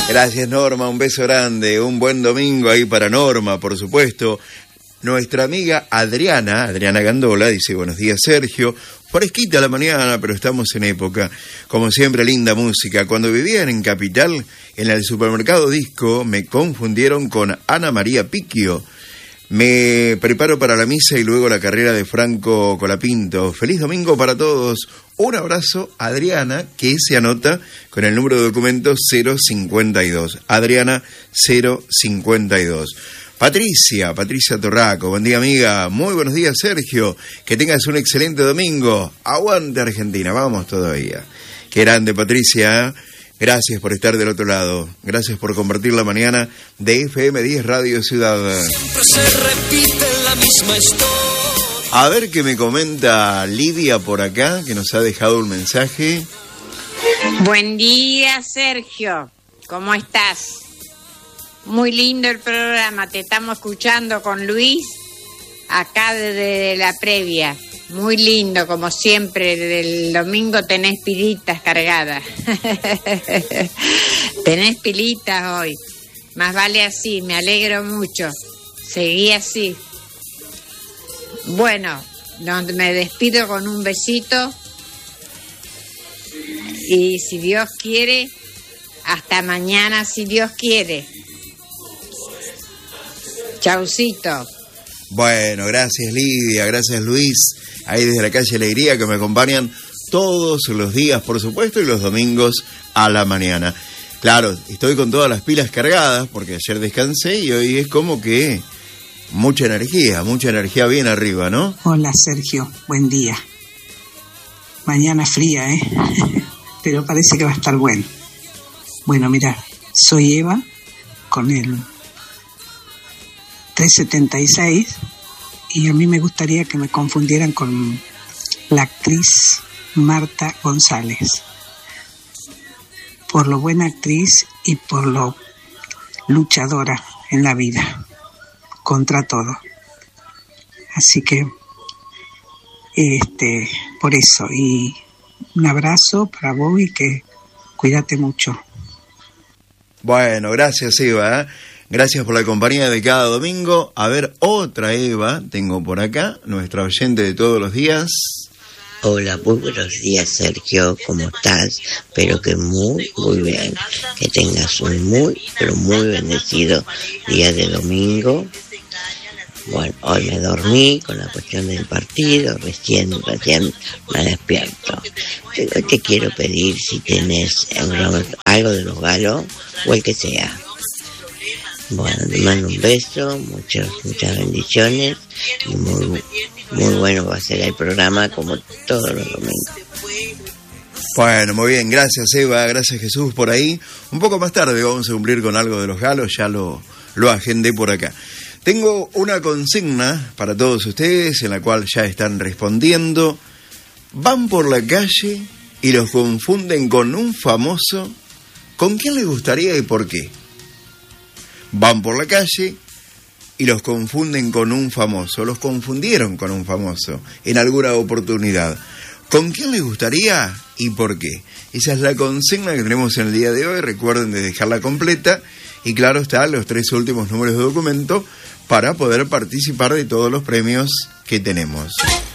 Gracias, Norma, un beso grande, un buen domingo ahí para Norma, por supuesto. Nuestra amiga Adriana Gandola, dice: buenos días, Sergio. Fresquita la mañana, pero estamos en época. Como siempre, linda música. Cuando vivían en Capital, en el supermercado Disco, me confundieron con Ana María Picchio. Me preparo para la misa y luego la carrera de Franco Colapinto. Feliz domingo para todos. Un abrazo, Adriana, que se anota con el número de documento 052. Adriana 052. Patricia Torraco, buen día, amiga. Muy buenos días, Sergio. Que tengas un excelente domingo. Aguante Argentina, vamos todavía. Qué grande, Patricia, ¿eh? Gracias por estar del otro lado. Gracias por compartir la mañana de FM 10 Radio Ciudad. Siempre se repite la misma historia. A ver qué me comenta Lidia por acá, que nos ha dejado un mensaje. Buen día, Sergio. ¿Cómo estás? Muy lindo el programa. Te estamos escuchando con Luis acá desde la previa. Muy lindo, como siempre. Del domingo tenés pilitas cargadas. Tenés pilitas hoy. Más vale así, me alegro mucho. Seguí así. Bueno, me despido con un besito. Y si Dios quiere, hasta mañana, si Dios quiere. Chaucito. Bueno, gracias Lidia, gracias Luis, ahí desde la calle Alegría, que me acompañan todos los días, por supuesto, y los domingos a la mañana. Claro, estoy con todas las pilas cargadas, porque ayer descansé y hoy es como que mucha energía bien arriba, ¿no? Hola, Sergio, buen día. Mañana fría, pero parece que va a estar bueno. Bueno, mira, soy Eva, con el 376, y a mí me gustaría que me confundieran con la actriz Marta González, por lo buena actriz y por lo luchadora en la vida, contra todo. Así que, por eso, y un abrazo para vos y que cuídate mucho. Bueno, gracias Eva, ¿eh? Gracias por la compañía de cada domingo. A ver, otra Eva tengo por acá, nuestra oyente de todos los días. Hola, muy buenos días, Sergio, ¿cómo estás? Espero que muy bien, que tengas un muy, pero muy bendecido día de domingo. Bueno, hoy me dormí con la cuestión del partido, recién me despierto. Hoy te quiero pedir si tenés algo de los galos o el que sea. Bueno, te mando un beso, muchas bendiciones y muy bueno va a ser el programa como todos los domingos. Bueno, muy bien, gracias Eva, gracias Jesús por ahí. Un poco más tarde vamos a cumplir con algo de los galos, ya lo agendé por acá. Tengo una consigna para todos ustedes en la cual ya están respondiendo. Van por la calle y los confunden con un famoso. ¿Con quién les gustaría y por qué? Van por la calle y los confunden con un famoso. Los confundieron con un famoso en alguna oportunidad. ¿Con quién les gustaría y por qué? Esa es la consigna que tenemos en el día de hoy. Recuerden de dejarla completa. Y claro está, los 3 últimos números de documento para poder participar de todos los premios que tenemos.